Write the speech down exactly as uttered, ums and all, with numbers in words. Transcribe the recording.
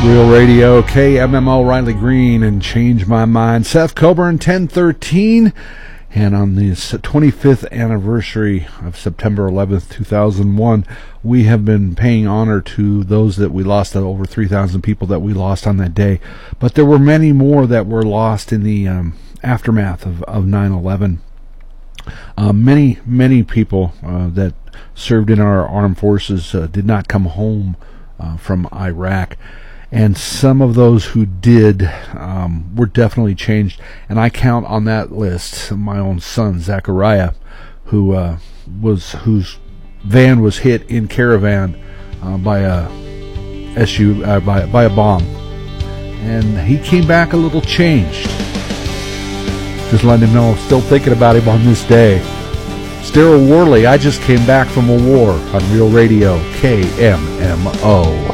Real Radio, K M M O, Riley Green, and Change My Mind. Seth Coburn, ten thirteen. And on this twenty-fifth anniversary of September eleventh, two thousand one, we have been paying honor to those that we lost, over three thousand people that we lost on that day. But there were many more that were lost in the um, aftermath of, of nine eleven. Uh, many, many people uh, that served in our armed forces uh, did not come home uh, from Iraq. And some of those who did um, were definitely changed. And I count on that list my own son, Zachariah, who uh, was whose van was hit in Caravan uh, by a S U uh, by by a bomb, and he came back a little changed. Just letting him know I'm still thinking about him on this day. It's Daryl Worley. I just came back from a war on Real Radio, K M M O.